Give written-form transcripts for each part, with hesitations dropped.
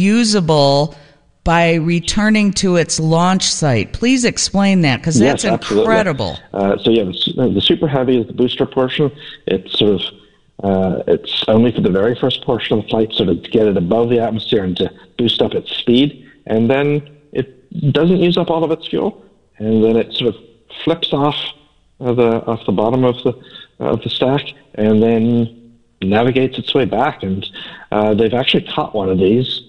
usable by returning to its launch site. Please explain that, because that's incredible. The Super Heavy is the booster portion. It's sort of it's only for the very first portion of the flight, sort of to get it above the atmosphere and to boost up its speed, and then it doesn't use up all of its fuel, and then it sort of flips off the bottom of the stack, and then navigates its way back. And they've actually caught one of these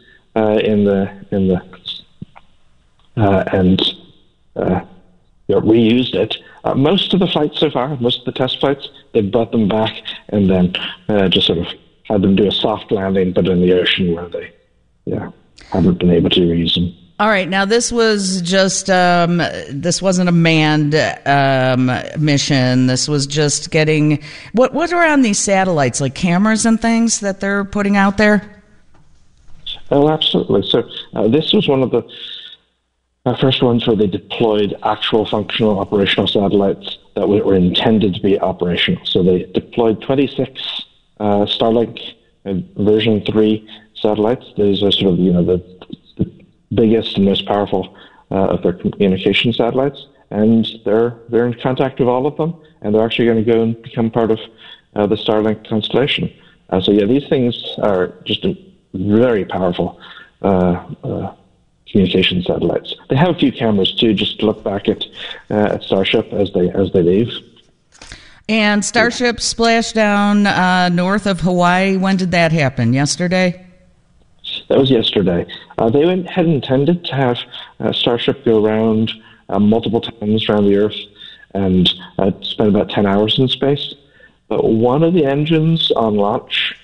reused it. Most of the flights so far, most of the test flights, they've brought them back and then just sort of had them do a soft landing, but in the ocean where they haven't been able to reuse them. All right. Now, this was just, this wasn't a manned mission. This was just getting, what are on these satellites, like cameras and things that they're putting out there? Oh, absolutely. So this was one of the first ones where they deployed actual functional operational satellites that were intended to be operational. So they deployed 26 Starlink version 3 satellites. These are sort of, the biggest and most powerful of their communication satellites, and they're in contact with all of them, and they're actually going to go and become part of the Starlink constellation. These things are just very powerful communication satellites. They have a few cameras too, just to look back at Starship as they leave. And Starship splashed down north of Hawaii. When did that happen? Yesterday? That was yesterday. They had intended to have Starship go around multiple times around the Earth and spend about 10 hours in space. But one of the engines on launch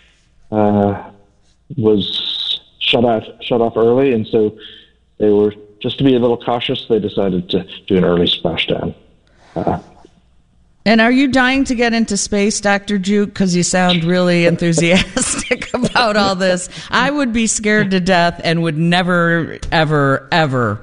was shut off early, and so they were, just to be a little cautious, they decided to do an early splashdown. And are you dying to get into space, Dr. Juke? Because you sound really enthusiastic about all this. I would be scared to death and would never, ever, ever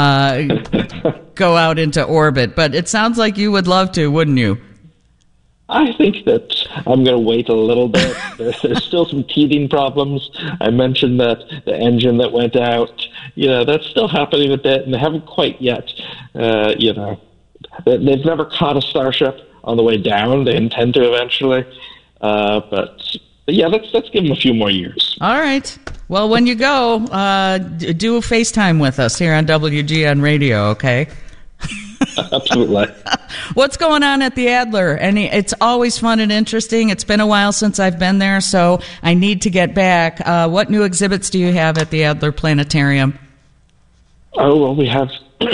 go out into orbit. But it sounds like you would love to, wouldn't you? I think that I'm going to wait a little bit. There's still some teething problems. I mentioned that the engine that went out, that's still happening a bit, and they haven't quite yet, They've never caught a Starship on the way down. They intend to eventually. But let's give them a few more years. All right. Well, when you go, do a FaceTime with us here on WGN Radio, okay? Absolutely. What's going on at the Adler? It's always fun and interesting. It's been a while since I've been there, so I need to get back. What new exhibits do you have at the Adler Planetarium? Oh, well, we have...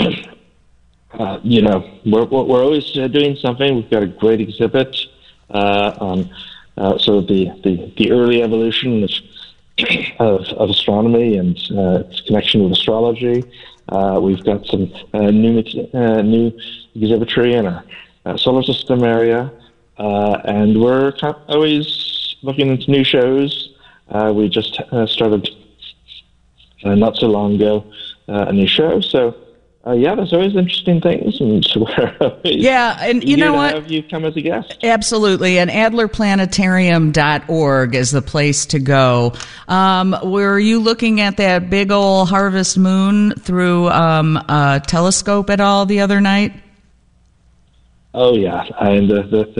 we're always doing something. We've got a great exhibit on sort of the early evolution of astronomy and its connection with astrology. We've got some new exhibitry in our solar system area, and we're always looking into new shows. We just started not so long ago a new show, so. There's always interesting things, and we're always and you know what? Have you come as a guest? Absolutely, and AdlerPlanetarium.org is the place to go. Were you looking at that big old harvest moon through a telescope at all the other night? Oh yeah, and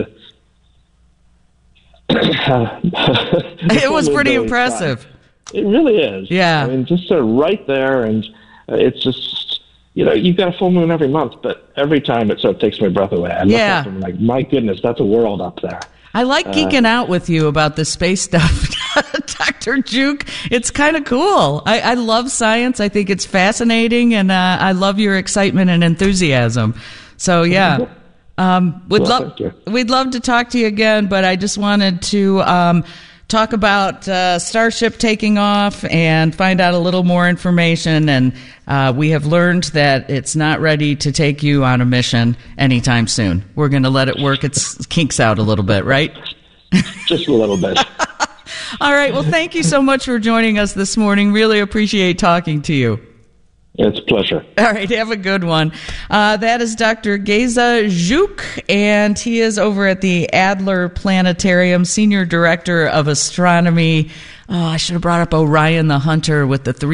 it was pretty impressive. Fun. It really is. Yeah, I mean, just sort of right there, and it's just. You've got a full moon every month, but every time it sort of takes my breath away. I look up and I'm like, my goodness, that's a world up there. I like geeking out with you about the space stuff, Dr. Juke. It's kind of cool. I love science. I think it's fascinating, and I love your excitement and enthusiasm. So, yeah. We'd love to talk to you again, but I just wanted to talk about Starship taking off and find out a little more information. And we have learned that it's not ready to take you on a mission anytime soon. We're going to let it work its kinks out a little bit, right? Just a little bit. All right. Well, thank you so much for joining us this morning. Really appreciate talking to you. It's a pleasure. All right, have a good one. That is Dr. Geza Juke, and he is over at the Adler Planetarium, Senior Director of Astronomy. Oh, I should have brought up Orion the Hunter with the 3